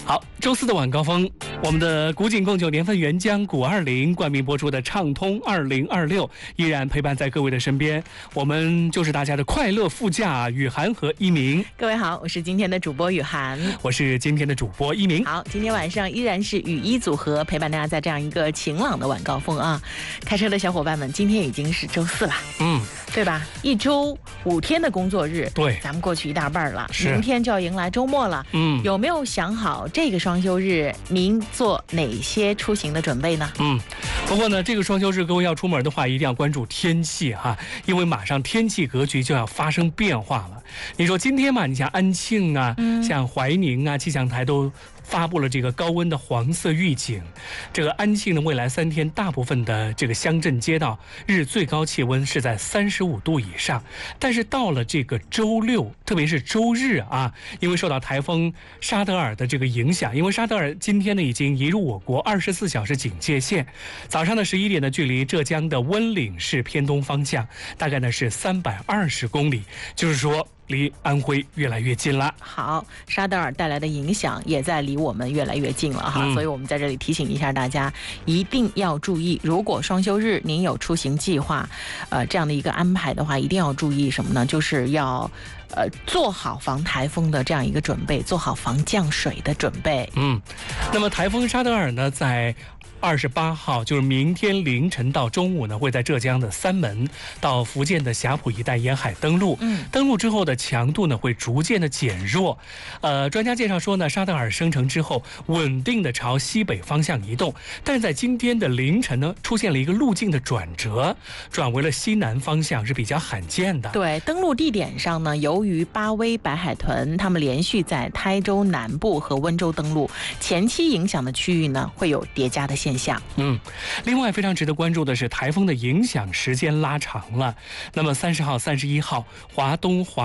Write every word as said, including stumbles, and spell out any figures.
好，周四的晚高峰，我们的古井贡酒年份原浆古二零冠名播出的畅通二零二六依然陪伴在各位的身边，我们就是大家的快乐副驾雨涵和一鸣。 各位好，我是今天的主播雨涵， 我是今天的主播一鸣。 好，今天晚上依然是雨衣组合陪伴大家在这样一个晴朗的晚高峰啊。开车的小伙伴们，今天已经是周四了， 嗯， 对吧？一周五天的工作日， 对， 咱们过去一大半了， 是明天就要迎来周末了。 嗯， 有没有想好这个双休日您做哪些出行的准备呢？ 嗯，不过呢，这个双休日各位要出门的话，一定要关注天气哈，因为马上天气格局就要发生变化了。你说今天嘛，你像安庆啊，嗯、像怀宁啊，气象台都发布了这个高温的黄色预警。这个安庆的未来三天，大部分的这个乡镇街道日最高气温是在三十五度以上。但是到了这个周六，特别是周日啊，因为受到台风沙德尔的这个影响，因为沙德尔今天呢已经移入我国二十四小时警戒线。早上的十一点呢，距离浙江的温岭市偏东方向，大概呢是三百二十公里，就是说离安徽越来越近了。 好，沙德尔带来的影响也在离我们越来越近了哈、嗯，所以我们在这里提醒一下大家，一定要注意，如果双休日您有出行计划，呃，这样的一个安排的话，一定要注意什么呢？就是要呃做好防台风的这样一个准备，做好防降水的准备。 嗯，那么台风沙德尔呢，在二十八号，就是明天凌晨到中午呢，会在浙江的三门到福建的霞浦一带沿海登陆。嗯，登陆之后的强度呢会逐渐的减弱。呃，专家介绍说呢，沙德尔生成之后稳定的朝西北方向移动，但是在今天的凌晨呢，出现了一个路径的转折，转为了西南方向，是比较罕见的。 对，登陆地点上呢，由于巴威、白海豚他们连续在台州南部和温州登陆，前期影响的区域呢会有叠加的现象。 嗯，另外非常值得关注的是，台风的影响时间拉长了。那么三十号、三十一号，华东、华